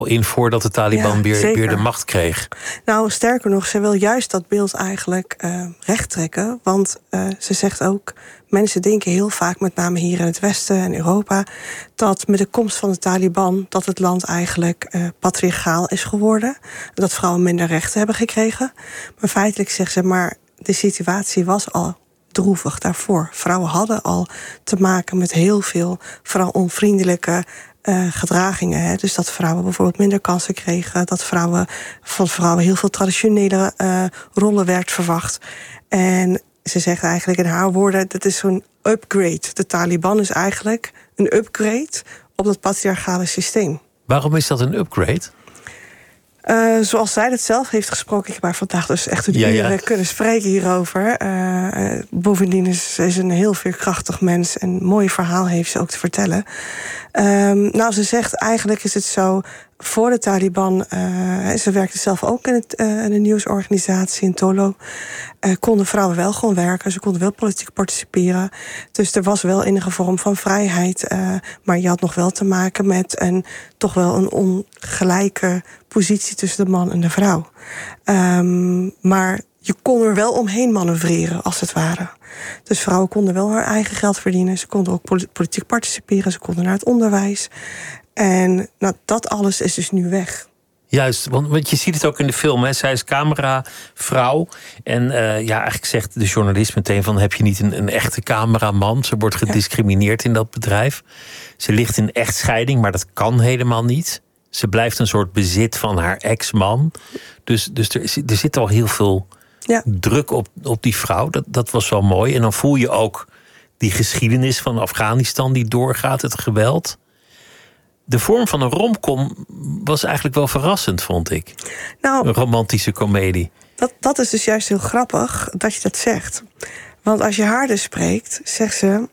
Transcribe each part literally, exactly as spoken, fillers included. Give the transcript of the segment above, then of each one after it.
in voordat de Taliban Ja, weer, zeker. weer de macht kreeg. Nou, sterker nog, ze wil juist dat beeld eigenlijk uh, rechttrekken. Want uh, ze zegt ook, mensen denken heel vaak, met name hier in het Westen en Europa, dat met de komst van de Taliban dat het land eigenlijk uh, patriarchaal is geworden. Dat vrouwen minder rechten hebben gekregen. Maar feitelijk zegt ze, maar de situatie was al droevig daarvoor. Vrouwen hadden al te maken met heel veel vooral onvriendelijke Uh, gedragingen. Hè? Dus dat vrouwen bijvoorbeeld minder kansen kregen. Dat vrouwen van vrouwen heel veel traditionele uh, rollen werd verwacht. En ze zegt eigenlijk in haar woorden, dat is zo'n upgrade. De Taliban is eigenlijk een upgrade op dat patriarchale systeem. Waarom is dat een upgrade? Uh, zoals zij het zelf heeft gesproken. Ik heb haar vandaag dus echt een ja, uur ja. kunnen spreken hierover. Uh, uh, bovendien is ze een heel veerkrachtig mens. En een mooi verhaal heeft ze ook te vertellen. Um, nou, ze zegt eigenlijk is het zo, voor de Taliban, uh, ze werkte zelf ook in, het, uh, in een nieuwsorganisatie in Tolo, uh, konden vrouwen wel gewoon werken, ze konden wel politiek participeren. Dus er was wel enige vorm van vrijheid, uh, maar je had nog wel te maken met een toch wel een ongelijke positie tussen de man en de vrouw. Um, maar je kon er wel omheen manoeuvreren, als het ware. Dus vrouwen konden wel haar eigen geld verdienen. Ze konden ook politiek participeren. Ze konden naar het onderwijs. En nou, dat alles is dus nu weg. Juist, want, want je ziet het ook in de film. Hè? Zij is cameravrouw. En uh, ja, eigenlijk zegt de journalist meteen van, heb je niet een, een echte cameraman? Ze wordt gediscrimineerd ja. in dat bedrijf. Ze ligt in echtscheiding, maar dat kan helemaal niet. Ze blijft een soort bezit van haar ex-man. Dus, dus er, er zit al heel veel ja. druk op, op die vrouw. Dat, dat was wel mooi. En dan voel je ook die geschiedenis van Afghanistan die doorgaat, het geweld. De vorm van een romcom was eigenlijk wel verrassend, vond ik. Nou, een romantische komedie. Dat, dat is dus juist heel grappig dat je dat zegt. Want als je haar dus spreekt, zegt ze,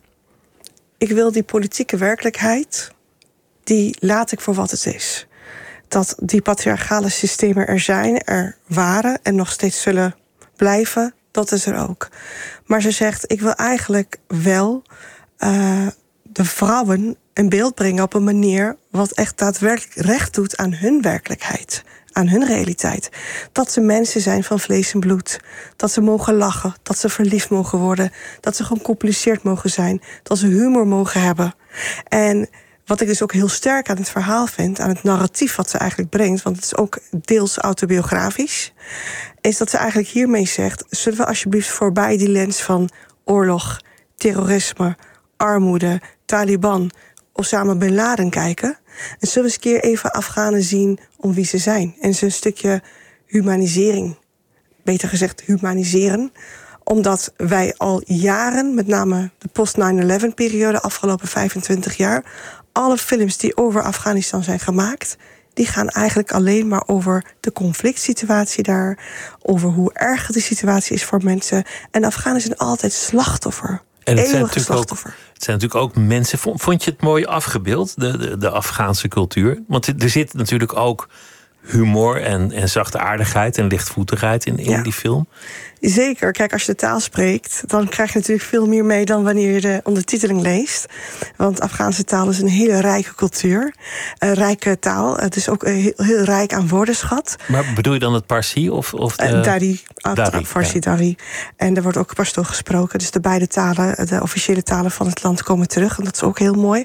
ik wil die politieke werkelijkheid, die laat ik voor wat het is. Dat die patriarchale systemen er zijn, er waren en nog steeds zullen blijven, dat is er ook. Maar ze zegt, ik wil eigenlijk wel uh, de vrouwen een beeld brengen op een manier wat echt daadwerkelijk recht doet aan hun werkelijkheid, aan hun realiteit. Dat ze mensen zijn van vlees en bloed. Dat ze mogen lachen, dat ze verliefd mogen worden, dat ze gecompliceerd mogen zijn, dat ze humor mogen hebben. En wat ik dus ook heel sterk aan het verhaal vind, aan het narratief wat ze eigenlijk brengt, want het is ook deels autobiografisch, is dat ze eigenlijk hiermee zegt, zullen we alsjeblieft voorbij die lens van oorlog, terrorisme, armoede, Taliban, Osama Bin Laden kijken. En zullen we eens een keer even Afghanen zien om wie ze zijn. En ze een stukje humanisering, beter gezegd humaniseren. Omdat wij al jaren, met name de post nine eleven periode, afgelopen vijfentwintig jaar, alle films die over Afghanistan zijn gemaakt, die gaan eigenlijk alleen maar over de conflict situatie daar, over hoe erg de situatie is voor mensen. En Afghanen zijn altijd slachtoffer. En het zijn, natuurlijk ook, het zijn natuurlijk ook mensen. Vond, vond je het mooi afgebeeld, de, de, de Afghaanse cultuur? Want er zit natuurlijk ook humor en, en zachtaardigheid en lichtvoetigheid in, in ja. die film. Zeker. Kijk, als je de taal spreekt, dan krijg je natuurlijk veel meer mee dan wanneer je de ondertiteling leest. Want Afghaanse taal is een hele rijke cultuur. Een rijke taal. Het is ook heel, heel rijk aan woordenschat. Maar bedoel je dan het Parsi of, of de... Uh, Dari. Dari, Farsi, ja. Dari. En er wordt ook Pashto gesproken. Dus de beide talen, de officiële talen van het land, komen terug. En dat is ook heel mooi.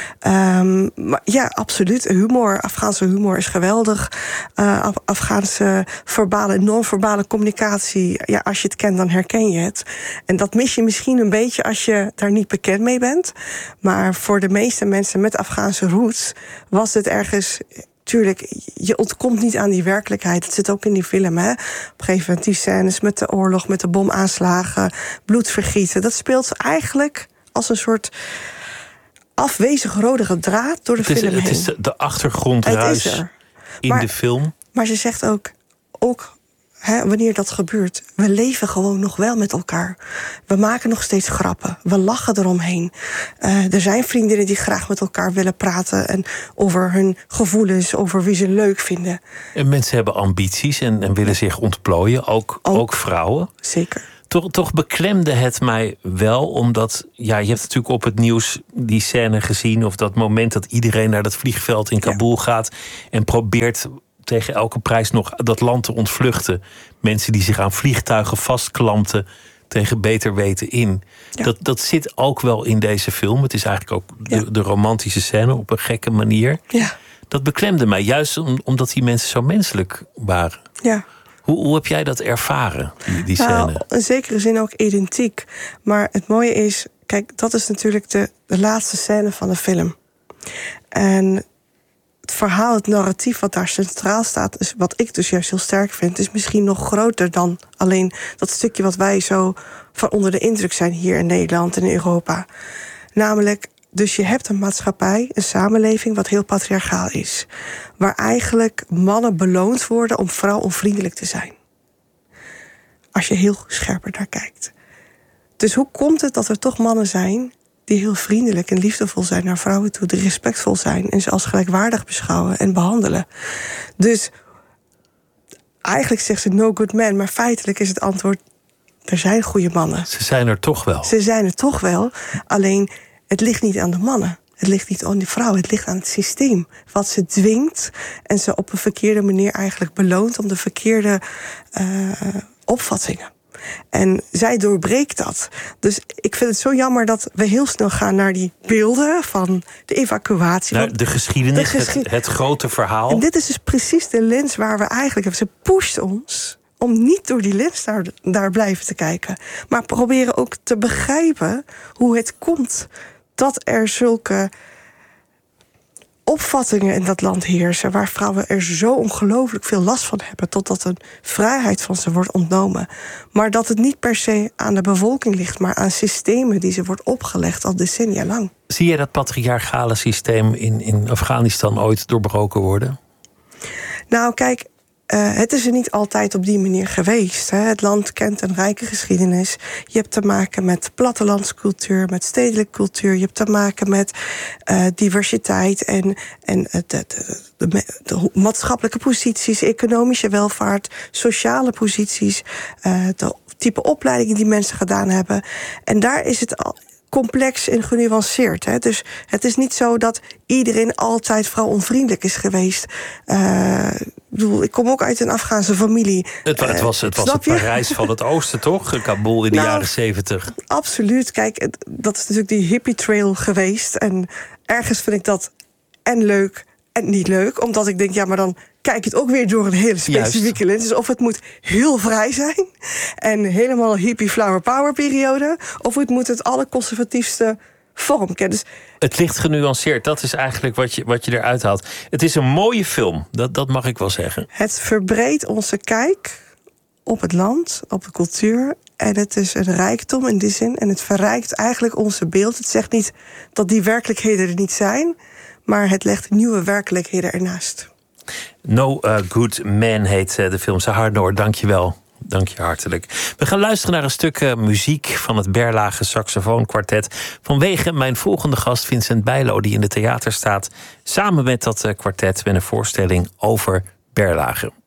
Um, maar ja, absoluut. Humor, Afghaanse humor is geweldig. Uh, Afghaanse verbale en non-verbale communicatie. Ja, als je het kent, dan herken je het. En dat mis je misschien een beetje als je daar niet bekend mee bent. Maar voor de meeste mensen met Afghaanse roots was het ergens... Tuurlijk, je ontkomt niet aan die werkelijkheid. Het zit ook in die film, hè. Op een gegeven moment die scènes met de oorlog, met de bomaanslagen, bloedvergieten. Dat speelt eigenlijk als een soort afwezig rode draad door de het is, film heen. Het is de, de achtergrondruis in maar, de film. Maar ze zegt ook, ook hè, wanneer dat gebeurt, we leven gewoon nog wel met elkaar. We maken nog steeds grappen. We lachen eromheen. Uh, er zijn vriendinnen die graag met elkaar willen praten en over hun gevoelens, over wie ze leuk vinden. En mensen hebben ambities en, en willen zich ontplooien, ook, ook, ook vrouwen. Zeker. Toch, toch beklemde het mij wel, omdat ja, je hebt natuurlijk op het nieuws die scène gezien, of dat moment dat iedereen naar dat vliegveld in Kabul ja. gaat en probeert tegen elke prijs nog dat land te ontvluchten. Mensen die zich aan vliegtuigen vastklampten tegen beter weten in. Ja. Dat, dat zit ook wel in deze film. Het is eigenlijk ook de, ja. de romantische scène op een gekke manier. Ja. Dat beklemde mij, juist om, omdat die mensen zo menselijk waren. Ja. Hoe, hoe heb jij dat ervaren, die, die scène? Nou, in zekere zin ook identiek. Maar het mooie is, kijk, dat is natuurlijk de, de laatste scène van de film. En het verhaal, het narratief wat daar centraal staat, is wat ik dus juist heel sterk vind, is misschien nog groter dan alleen dat stukje wat wij zo van onder de indruk zijn hier in Nederland en in Europa. Namelijk, dus je hebt een maatschappij, een samenleving wat heel patriarchaal is. Waar eigenlijk mannen beloond worden om vrouwonvriendelijk te zijn. Als je heel scherper naar kijkt. Dus hoe komt het dat er toch mannen zijn die heel vriendelijk en liefdevol zijn naar vrouwen toe, die respectvol zijn en ze als gelijkwaardig beschouwen en behandelen? Dus eigenlijk zegt ze no good man, maar feitelijk is het antwoord, er zijn goede mannen. Ze zijn er toch wel. Ze zijn er toch wel, alleen het ligt niet aan de mannen. Het ligt niet aan de vrouw, het ligt aan het systeem. Wat ze dwingt en ze op een verkeerde manier eigenlijk beloont om de verkeerde uh, opvattingen. En zij doorbreekt dat. Dus ik vind het zo jammer dat we heel snel gaan naar die beelden van de evacuatie. Nou, de geschiedenis, de geschi- het, het grote verhaal. En dit is dus precies de lens waar we eigenlijk hebben. Ze pusht ons om niet door die lens daar, daar blijven te kijken. Maar proberen ook te begrijpen hoe het komt dat er zulke opvattingen in dat land heersen, waar vrouwen er zo ongelooflijk veel last van hebben, totdat een vrijheid van ze wordt ontnomen. Maar dat het niet per se aan de bevolking ligt, maar aan systemen die ze wordt opgelegd al decennia lang. Zie je dat patriarchale systeem in, in Afghanistan ooit doorbroken worden? Nou, kijk, Uh, het is er niet altijd op die manier geweest. Hè. Het land kent een rijke geschiedenis. Je hebt te maken met plattelandscultuur, met stedelijke cultuur. Je hebt te maken met uh, diversiteit en, en de, de, de, de, de maatschappelijke posities, economische welvaart, sociale posities, uh, de type opleidingen die mensen gedaan hebben. En daar is het al complex en genuanceerd. Hè? Dus het is niet zo dat iedereen altijd vrouwonvriendelijk is geweest. Uh, ik bedoel, ik kom ook uit een Afghaanse familie. Het, het was het, was het Parijs van het Oosten, toch? Kabul in de nou, jaren zeventig. Absoluut. Kijk, dat is natuurlijk die hippie trail geweest. En ergens vind ik dat en leuk en niet leuk. Omdat ik denk, ja, maar dan kijk het ook weer door een hele specifieke lens. Dus of het moet heel vrij zijn en helemaal hippie flower power periode, of het moet het allerconservatiefste vorm kennen. Dus het ligt genuanceerd. Dat is eigenlijk wat je, wat je eruit haalt. Het is een mooie film. Dat, dat mag ik wel zeggen. Het verbreedt onze kijk op het land, op de cultuur. En het is een rijkdom in die zin. En het verrijkt eigenlijk onze beeld. Het zegt niet dat die werkelijkheden er niet zijn, maar het legt nieuwe werkelijkheden ernaast. No uh, Good Man heet uh, de film. Sahar Noor, dank je wel. Dank je hartelijk. We gaan luisteren naar een stuk uh, muziek van het Berlage Saxofoonkwartet. Vanwege mijn volgende gast Vincent Bijlo, die in de theater staat, samen met dat uh, kwartet met een voorstelling over Berlage.